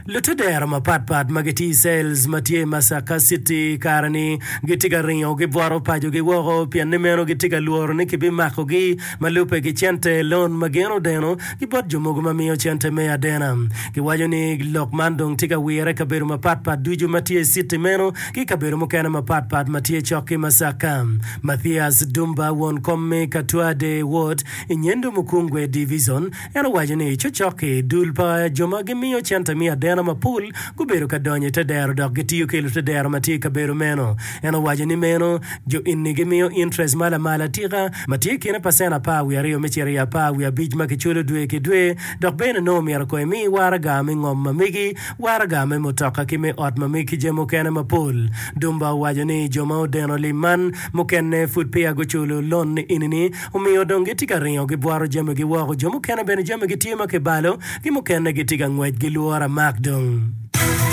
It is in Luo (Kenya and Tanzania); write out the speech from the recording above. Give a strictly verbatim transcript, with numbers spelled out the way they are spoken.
Lutadera mapatpat magiti sales matie Masaka City karani gitiga rinyo gibwaro pajo giworo pianemeno gitiga luoro ni kibimako gi malupe gichente lon mageno deno gibot jomogo mamiyo chente mea dena giwajo ni lokmandong tiga wire kaberu mapatpat duju matie City meno ki kaberu mukena mapatpat matie choki Masaka Mathias Dumba won komme Katuade Ward inyendo mukungwe division eno wajo ni chochoki dulpa joma gimiyo chente mea dena mapul kuberu kadonye tedero dok gitiyo kelu tedero mati kaberu meno eno wajo ni meno jo inni gimiyo interest mala mala tiga mati kina pasena pa wiario mechiri ya pa wia bij makichulo dwe kidwe dok bene no miara ko emi waraga mi ngom mamigi waraga me motoka kime ot mamiki jemo kene mapul Dumba wajo ni joma odeno liman mukene futpia gochulo lon inini umiyo donge tika rinyo gibwaro jemo giwako jomo kene bene jemo gitima kebalo gimo kene gitiga ngwet giluora makdong